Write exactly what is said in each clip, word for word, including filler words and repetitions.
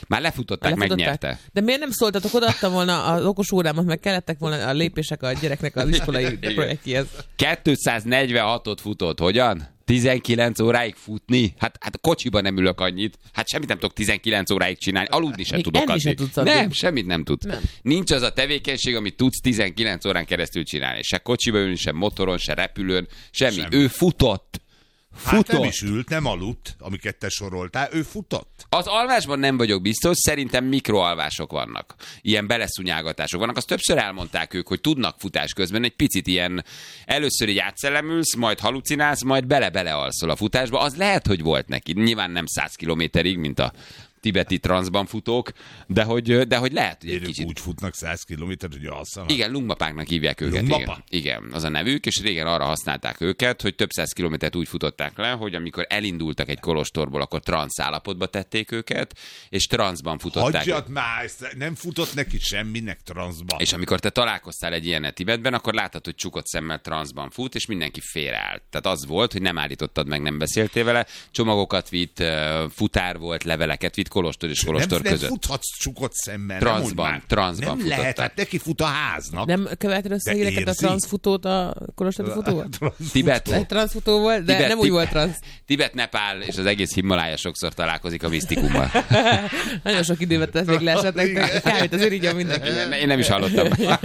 Már lefutották, megnyerte. De miért nem szóltatok, odaadtam volna az okos órámat, meg kellettek volna a lépések a gyereknek az iskolai projektjéhez. kétszáznegyvenhatot futott, hogyan? tizenkilenc óráig futni? Hát, hát a kocsiban nem ülök annyit. Hát semmit nem tudok tizenkilenc óráig csinálni. Aludni sem Még tudok enni sem addig. tudsz addig. Nem, semmit nem tudsz. Nem. Nincs az a tevékenység, amit tudsz tizenkilenc órán keresztül csinálni. Se kocsiba ülni, se motoron, se repülőn, semmi. semmi. Ő futott. Futott. Hát nem is ült, nem aludt, amiket te soroltál, ő futott. Az alvásban nem vagyok biztos, szerintem mikroalvások vannak. Ilyen beleszúnyálgatások vannak. Azt többször elmondták ők, hogy tudnak futás közben egy picit ilyen, először így átszellemülsz, majd halucinálsz, majd bele-bele alszol a futásba. Az lehet, hogy volt neki. Nyilván nem száz kilométerig, mint a tibeti transzban futók, de hogy, de hogy lehet, hogy egy kicsit... úgy futnak száz kilométert, hogy alszanak. Igen, lungmapáknak hívják őket. Lungmapa? Igen. igen, az a nevük, és régen arra használták őket, hogy több száz kilométert úgy futották le, hogy amikor elindultak egy kolostorból, akkor transz állapotba tették őket, és transzban futották. Hagyjad már, ezt nem futott neki semminek transzban. És amikor te találkoztál egy ilyenet Tibetben, akkor láttad, hogy csukott szemmel transzban fut, és mindenki félreállt. Tehát az volt, hogy nem állítottad meg, nem beszéltél vele, csomagokat vitt, futár volt, leveleket vitt, kolostor és kolostor nem, között. Nem futhatsz csukott szemmel. Transzban, transzban Nem futottak. lehet, hát neki fut a háznak. Nem követed össze híreket a transzfutót a kolostori futóval? Tibet. Egy transzfutó volt, de Tibet, nem úgy volt transz. Tibet, Nepál és az egész Himalája sokszor találkozik a misztikummal. Nagyon sok időben tesz még leesetnek, kávét azért így a mindenki. Én nem is hallottam.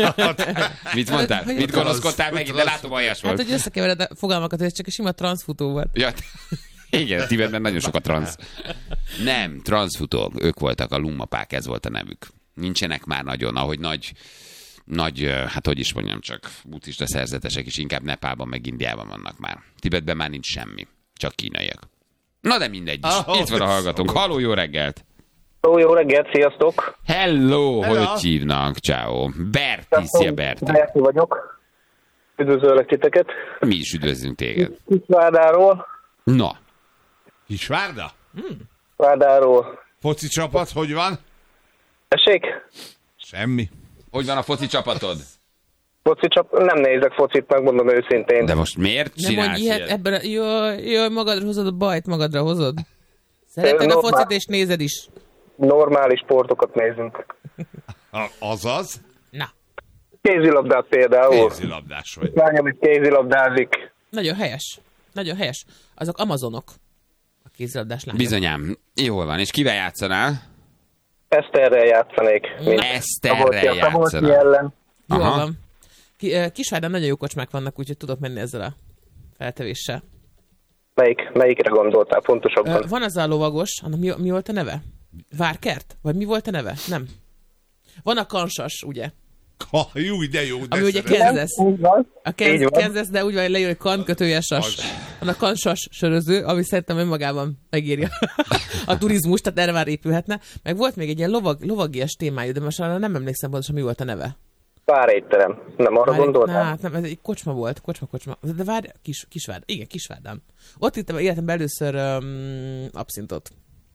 Mit mondtál? Mit gonoszkodtál megint? De látom, aljas volt. Hát, hogy összekevered a fogalmakat, hogy ez csak egy sima transzfutó volt. Ja, igen, Tibetben nagyon sok a transz. Nem, transzfutók, ők voltak a lungmapák, ez volt a nevük. Nincsenek már nagyon, ahogy nagy, nagy, hát hogy is mondjam, csak buddhista szerzetesek is inkább Nepálban meg Indiában vannak már. Tibetben már nincs semmi, csak kínaiak. Na de mindegy is. Oh, itt van a hallgatónk. Halló, jó reggelt! Ó, jó reggelt, sziasztok! Hello, Hello. Hogy hívnak? Ciao. Berti, szia Berti. Berti vagyok. Üdvözöllek titeket. Mi is üdvözlünk téged. Kisvárdáról. Na. Kisvárda? Hmm. Várdáról. Foci csapat, hogy van? Tessék? Semmi. Hogy van a foci csapatod? Foci csapat? Nem nézek focit, megmondom őszintén. De most miért nem csinálsz ilyet? ilyet? Ebben a... Jaj, jaj, magadra hozod a bajt, magadra hozod. Szereted a focit és nézed is. Normális sportokat nézünk. A, azaz? Na. Kézilabdát például. Kézilabdás vagy. Lányom itt kézilabdázik. Nagyon helyes. Nagyon helyes. Azok amazonok. A kézilabdás lányok. Bizonyám. Jól van. És kivel játszanál? Eszterrel játszanék. Eszterrel játszanál. Jól van. Kisvárdán nagyon jó kocsmák vannak, úgyhogy tudok menni ezzel a feltevéssel. Melyik, melyikre gondoltál pontosabban? Van az a lovagos, annak mi, mi volt a neve? Várkert? Vagy mi volt a neve? Nem. Van a kansas, ugye? Ha, jó, de jó, de ami ugye Kansas. A Kansas, Kansas, de úgy van leír, hogy kan kötője sas. Van a kansas söröző, ami szerintem önmagában megírja a turizmus, tehát erre már épülhetne. Meg volt még egy ilyen lovag, lovagias témájú, de most arra nem emlékszem pontosan, mi volt a neve. Párétterem. Nem arra gondoltál? Hát nem, ez egy kocsma volt, kocsma, kocsma. De várj, kis, Kisvárd, igen, Kisvárdán. Ott ittem életemben először um, abszintot.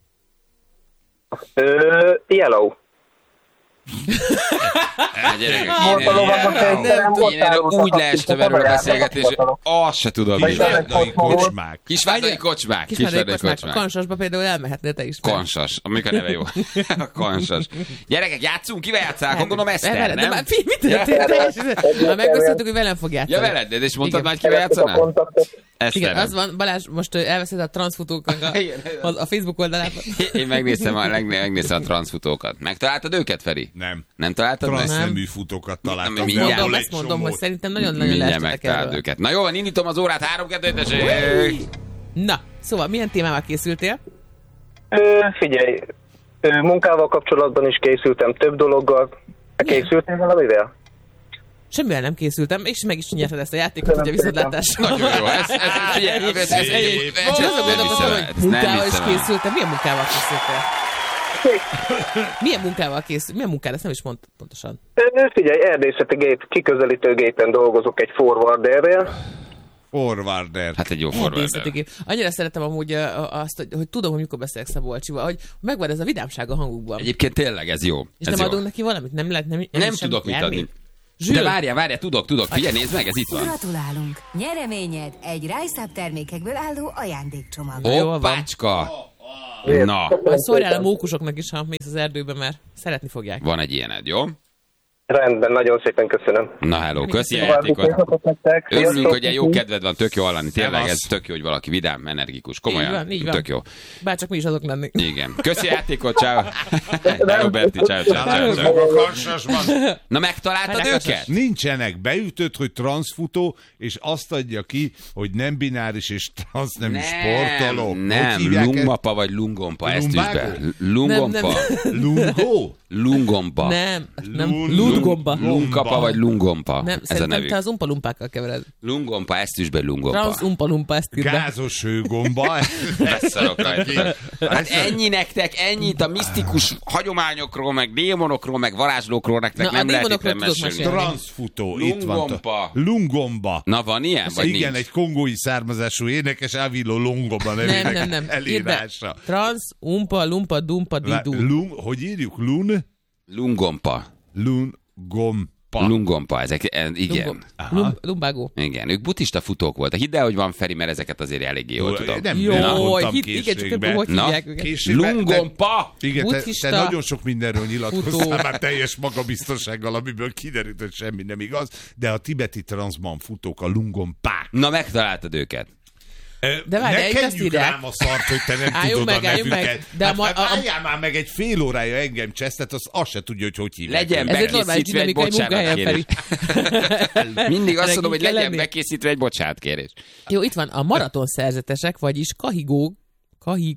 Ö, yellow. Gyerekek, én úgy leestem erről a beszélgetésre, azt se tudom. Kisvárdai kocsmák. Kisvárdai kocsmák. Kisvárdai kocsmák. A Kansasba például elmehetnél te is. Kansas. Amikor a neve jó. A Kansas. Gyerekek, játszunk? Kivel játszál? Gondolom Eszter, nem? De mit történt? Megbeszéltük, hogy velem fog játszani. Ja, veled? És mondtad már, kivel játszanál? Igen, az van, Balázs, most elveszed a transzfutóknak a, a Facebook oldalát. Én megnéztem a, megnéztem a transzfutókat. Megtaláltad őket, Feri? Nem. Nem találtad meg? Transznemű futókat találtam. Nem, mindjárt, mondom, ezt mondom, hogy szerintem nagyon-nagyon leestetek erről. őket. Na jó, van, indítom az órát, három kettő tessék! Na, szóval milyen témával készültél? Ö, figyelj, ö, munkával kapcsolatban is készültem több dologgal. Készültél valamivel? Semmivel nem készültem, és meg is nyerted ezt a játékot, ugye viszontlátásra. Nagyon jó, ez, ez, figyelj, ez, ez, ez, ez, munkával is készültem. Milyen munkával készültél? Milyen munkával készült? Milyen munkával? Ezt nem is mondtad pontosan. Figyelj, erdészeti gép, kiközelítő gépen dolgozok egy forwarderrel. Forwarder. Hát egy jó forwarder. Annyira szeretem amúgy azt, hogy, hogy tudom, hogy mikor beszélek Szabolcsival, hogy megvan ez a vidámság a hangukban. Egyébként tényleg ez jó. És ez nem jó. adunk neki valamit? Nem lehet, nem, nem, nem tudok mit adni. Zsül. De várjál, várjál, tudok, tudok. Figyelj, nézd meg, ez itt van. Gratulálunk! Nyereményed egy Rise Up termékekből álló ajándékcsomag. Ó, pácska! Na. Majd szórjál a mókusoknak is, ha mész az erdőbe, mert szeretni fogják. Van egy ilyened, jó? Rendben, nagyon szépen köszönöm. Na, hello, köszi a játékot. Örülünk, hogy ilyen jó kedved van, tök jó hallani. Tényleg ez tök jó, hogy valaki vidám, energikus. Komolyan, így van, így van. tök jó. Bárcsak mi is azok lenni. Igen. Köszi a játékot, ciao. Ciao, Berti, ciao, ciao, ciao. Na, megtaláltad őket? Nincsenek. Beütött, hogy transzfutó, és azt adja ki, hogy nem bináris és transz nem, nem sportoló. Nem, lungmapa vagy lungompa, ezt üsd be. Lungompa. Lungó? Lungompa. Nem, nem. Lungompa. Lungkapa vagy lungompa. Nem, ez a nevük. te az umpalumpákkal kevered. Lungompa, ezt üsd be, lungompa. Transz umpalumpa, ezt írd be. Gázos hőgomba. Beszarok rajta. Hát ennyi nektek, ennyit a misztikus hagyományokról, meg démonokról, meg varázslókról nektek Na, nem lehet itt nem mesélni. Transzfutó, itt van. Lungompa. Lungomba. Na, van ilyen, vagy igen, nincs? egy kongói származású énekes Avilo Lungomba nevének nem, nem, nem. elírása. Transz, umpa, lumpa, dumpa, didu. Lung, hogy írjuk? Lun? Lungompa. Lungompa. Lungompa, ezek, igen. Lum, lumbágó. Igen, ők buddhista futók voltak. Hidd el, hogy van Feri, mert ezeket azért eléggé jól tudom. Nem, jó, nem mondtam hit, igen, csak készségbe. hogy Na, hívják őket. Lungompa! Igen, te, Buddhista te nagyon sok mindenről nyilatkoztál futó. már teljes magabiztossággal, amiből kiderült, hogy semmi nem igaz, de a tibeti transzban futók a lungompák. Na, megtaláltad őket. De várj, ne egy azt kenjük írják. rám a szart, hogy te nem Álljunk tudod meg, a álljunk nevüket. meg. De hát, a, hát a, a, álljál már meg egy fél órája engem csesztet, az azt se tudja, hogy hogy hívják. Legyen ez egy normális bekészítve egy dinamikai munkahelyen, bocsánatkérés. Mindig azt mondom, hogy kell legyen lenni. bekészítve egy bocsánatkérés. Jó, itt van a maraton szerzetesek, vagyis kahigók, kahig...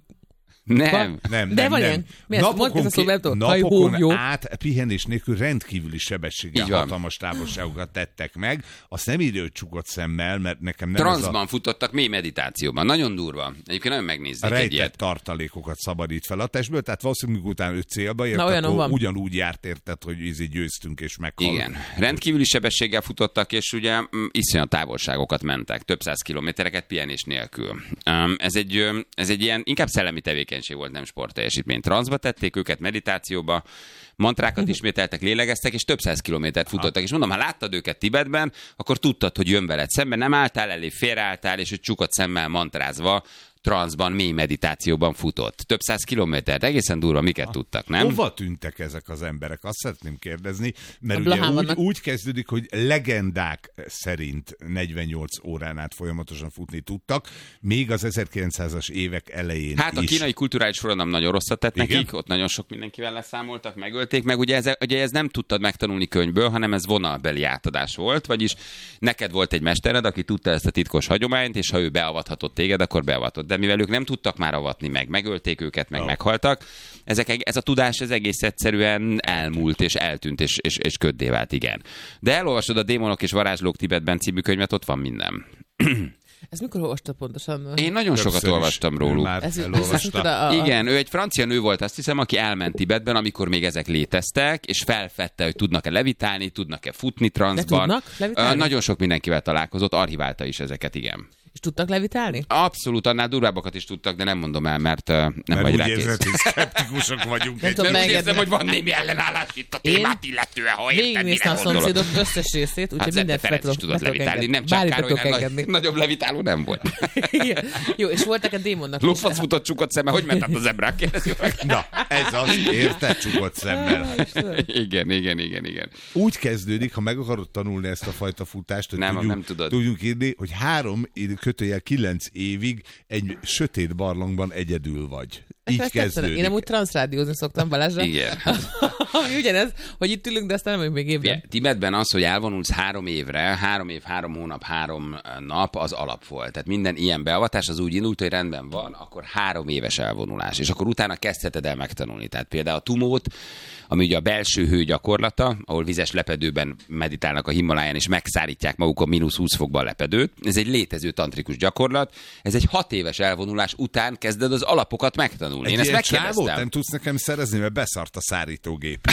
Nem. Nem, De nem, van nem. ilyen. Mi ezt mondta ez a szó, nem tudom. Hajhóg, napokon jó. át pihenés nélkül rendkívüli sebességgel Így van. hatalmas távolságokat tettek meg. Azt nem írja, hogy csukott szemmel, mert nekem nem Transzban ez a... futottak mély meditációban. Nagyon durva. Egyébként nagyon megnéznék egy rejtett ilyet. tartalékokat szabadít fel a testből, tehát valószínűleg utána ő célba ért, Na, olyanom akkor van. ugyanúgy járt érted, hogy ízi győztünk és meghalunk. Igen. Rendkívüli sebességgel futottak, és ugye mm, iszonyat távolságokat mentek, több száz kilométereket pihenés nélkül. Um, ez, egy, um, ez egy ilyen, inkább szellemi tevékenység volt, nem sportteljesítmény. Transzba tették őket, meditációba, mantrákat ismételtek, lélegeztek, és több száz kilométert futottak. És mondom, ha láttad őket Tibetben, akkor tudtad, hogy jön veled szemben, nem álltál elé, félreálltál, és hogy csukott szemmel mantrázva, transzban, mély meditációban futott. Több száz kilométert, egészen durva, miket tudtak, nem? Hova tűntek ezek az emberek? Azt szeretném kérdezni, mert A ugye Blahán úgy, vannak. úgy kezdődik, hogy legendák szerint negyvennyolc órán át folyamatosan futni tudtak, még az ezerkilencszázas évek elején Hát a is. kínai kulturális forradalom nagyon rosszat tett Igen? nekik, ott nagyon sok mindenkivel leszámoltak, megölték, meg ugye ez, ugye ez nem tudtad megtanulni könyvből, hanem ez vonalbeli átadás volt, vagyis neked volt egy mestered, aki tudta ezt a titkos hagyományt, és ha ő beavathatott téged, akkor beavatott. De mivel ők nem tudtak már avatni meg, megölték őket, meg oh. meghaltak, ezek, ez a tudás ez egész egyszerűen elmúlt, és eltűnt, és, és, és köddé vált, igen. De elolvasod a Démonok és varázslók Tibetben című könyvet, ott van minden. Ezt mikor olvastad pontosan? Én nagyon Többször sokat is. olvastam róluk. Már Ez, elolvasta. a, a, Igen, ő egy francia nő volt, azt hiszem, aki elment Tibetben, amikor még ezek léteztek, és felfedte, hogy tudnak-e levitálni, tudnak-e futni transzban. tudnak levitálni? Nagyon sok mindenkivel találkozott, archiválta is ezeket, igen. És tudtak levitálni? Abszolút, annál durvábbakat is tudtak, de nem mondom el, mert uh, nem Mert vagy úgy rákész. érzed, hogy szkeptikusok vagyunk. Nem egy- tudom, Mert úgy megengedni. érzem, hogy van némi ellenállás itt a Én témát illetően, ha érted, mire Végignéztem a gondolok. szomszédok összes részét, úgyhogy Hát mindent Zepte fel Ferenc is tudok, tudott fel tudok levitálni, engedni. nem csak Bármit Károlynál tudok nagy, engedni. nagyobb levitáló nem volt. Igen. Jó, és voltak a démonnak is. Lófasz futott csukott szeme, hogy ment át az ebrák? Kérdezzük meg. Na, ez az, érted, csukott szemmel. Igen, igen, igen, igen. Úgy kezdődik, ha meg akarod tanulni ezt a fajta futást, hogy Nem, tudjunk, nem tudod. tudjunk írni, hogy három, kötőjel kilenc évig egy sötét barlangban egyedül vagy. Így Ezt tetszene. kezdődik. Én amúgy transzrádiózni szoktam Balázsra. Igen. Ami ugyanez, hogy itt ülünk, de aztán nem vagyunk még évben. Yeah, Tibetben az, hogy elvonulsz három évre, három év, három hónap, három nap, az alap volt. Tehát minden ilyen beavatás az úgy indult, hogy rendben van, akkor három éves elvonulás, és akkor utána kezdheted el megtanulni. Tehát például a tumót, ami ugye a belső hő gyakorlata, ahol vizes lepedőben meditálnak a Himaláján, és megszárítják magukon mínusz húsz fokban a lepedőt. Ez egy létező tantrikus gyakorlat. Ez egy hat éves elvonulás után kezded az alapokat megtanulni. Egy Én ezt ilyen csávót megkérdeztem. nem tudsz nekem szerezni, mert beszart a szárítógép.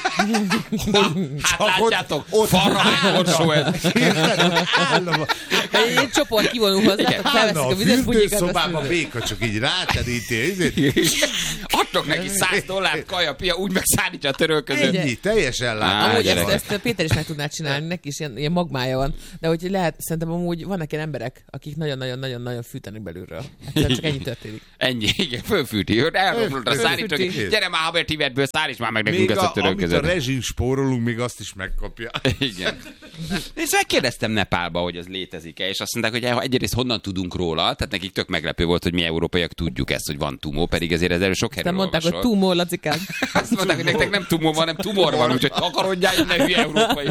Hát látjátok, farrahágósó ez. Egy, egy csoport kivonul hozzá, felveszik Állna a a vizes bugyikat. fürdőszobába béka csak így ráteríti. A adtok neki száz dollárt, kaja, pia, úgy megszállítja a törölközőt. Ennyi, teljesen látom. Amúgy ezt, ezt Péter is meg tudná csinálni, neki is ilyen, ilyen magmája van. De hogy lehet, szerintem amúgy vannak ilyen emberek, akik nagyon-nagyon-nagyon-nagyon fűtenek belülről. Egyszerűen csak ennyi történik. Ennyi, igen, fölfűti. Elromlott a szállítsa. Gyere már Haber Tivetből, szállíts már meg nekünk ezt a törölközőt. Amit a rezsim spórolunk, még azt is megkapja. Igen. És megkérdeztem Nepálba, hogy ez létezik-e, és azt mondták, hogy egyrészt honnan tudunk róla, tehát nekik tök meglepő volt, hogy mi európaiak tudjuk ezt, hogy van tumor, pedig ezért ez erről sok helyről olvasol. Mondták, hogy tumor, Lacikám. Azt mondták, hogy nektek nem tumor van, hanem tumor van, úgyhogy takarodjál innen, hülye európai.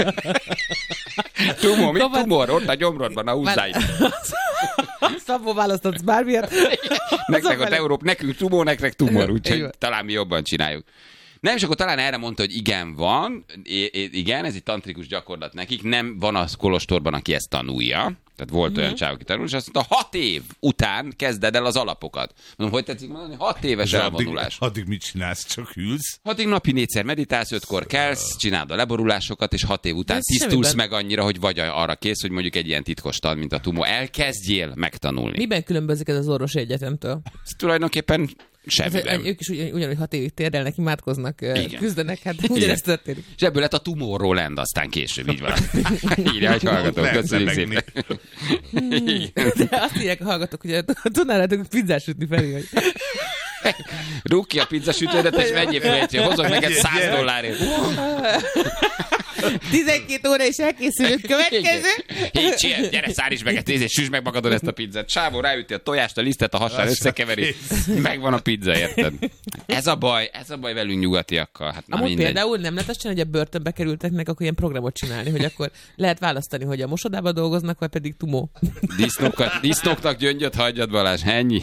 Tumor, mi tumor? Ott a gyomrodban, a húzzáig. Szabó választhatsz bármiért. Nektek ott Európa, nekünk tumor, nektek tumor, úgyhogy talán mi jobban csináljuk. Nem, és akkor talán erre mondta, hogy igen, van, igen, ez egy tantrikus gyakorlat nekik, nem van az kolostorban, aki ezt tanulja, tehát volt mm-hmm. olyan csáv, aki tanul, és azt mondta, hat év után kezded el az alapokat. Mondom, hogy tetszik mondani? Hat éves elvonulás. Addig, addig mit csinálsz, csak ülsz? Hatig napi négyszer meditálsz, ötkor kelsz, csináld a leborulásokat, és hat év után ez tisztulsz meg annyira, hogy vagy arra kész, hogy mondjuk egy ilyen titkos tan, mint a tumor. Elkezdjél megtanulni. Miben különbözik ez az orvosi egyetemtől? Ez tulajdonképpen semmiben. Ők is ugyan, ugyanúgy hat évig térdelnek, imádkoznak, igen. Küzdenek, hát ugyanezt történik. És ebből lett a Tomorrowland, aztán később így van. Írja, hogy hallgatók, köszönjük szépen. De azt írják a hallgatók, hogy tudnálatok pizzát sütni felé, hogy... Rúg ki a pizzasütődet, és menjél fel, hozok neked száz dollárért. tizenkét óra és elkészülünk, következő. Így csinálj, gyere, száríts meg, és süsd meg magadon ezt a pizzát. Sávó, ráüti a tojást, a lisztet, a hasán összekeveri. Megvan a pizza, érted? Ez a baj, ez a baj velünk nyugatiakkal. Hát amúgy például nem lehet azt csinálni, hogy a börtönbe kerülteknek, akkor ilyen programot csinálni, hogy akkor lehet választani, hogy a mosodában dolgoznak, vagy pedig tumó. Disznókat, disznóknak gyöngyöt hagyjad, Balázs, ennyi.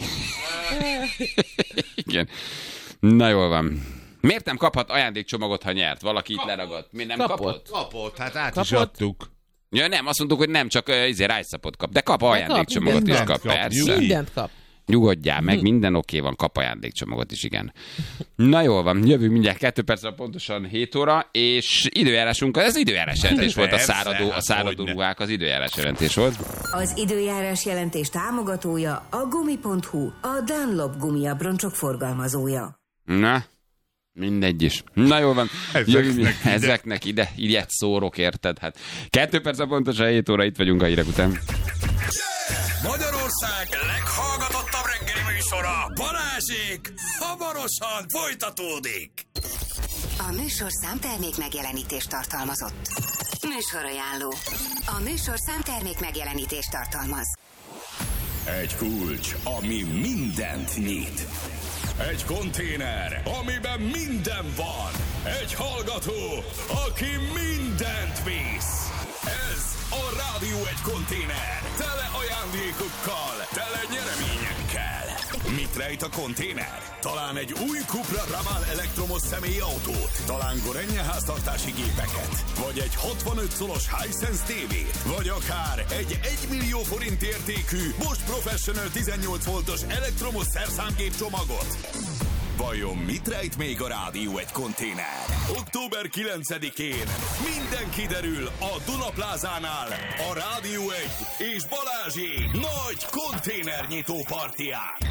Igen. Na jól van. Miért nem kaphat ajándékcsomagot, ha nyert? Valaki itt leragadt. Miért nem kapott? Kapott, kapott hát át kapott. is adtuk. Ja nem, azt mondtuk, hogy nem, csak uh, izé rájszapot kap. De kap ajándékcsomagot is, kap, kap, persze. Mindent kap. Nyugodjál meg, minden oké van, kap ajándékcsomagot is, igen. Na jól van, jövünk mindjárt kettő perccel pontosan hét óra, és időjárásunk, ez időjárás jelentés volt, a száradó, a száradó ruhák, az időjárás jelentés volt. Az időjárás jelentés támogatója a gumi pont hu, a Dunlop gumiabroncsok forgalmazója. Na, mindegy is. Na jól van, jövünk, ezeknek ide, ilyet szórok, érted? Hát kettő perccel pontosan hét óra, itt vagyunk a hírek után. Magyarország leghallgatottabb reggeli műsora, Balázsék, hamarosan folytatódik. A műsor számtermék megjelenítést tartalmazott. Műsorajánló. A műsor számtermék megjelenítést tartalmaz. Egy kulcs, ami mindent nyit. Egy konténer, amiben minden van. Egy hallgató, aki mindent visz. Ez a Rádió egy konténer. Tele ajándékokkal, tele nyereményekkel. Mit rejt a konténer? Talán egy új Cupra Raval elektromos személyautót, talán Gorenje háztartási gépeket, vagy egy hatvanöt szolos Hisense tévét, vagy akár egy egymillió forint értékű Bosch Professional tizennyolc voltos elektromos szerszámgép csomagot. Vajon mit rejt még a Rádió egy konténer? október kilencedikén minden kiderül a Dunaplázánál a Rádió egy és Balázsék nagy konténernyitó partiján.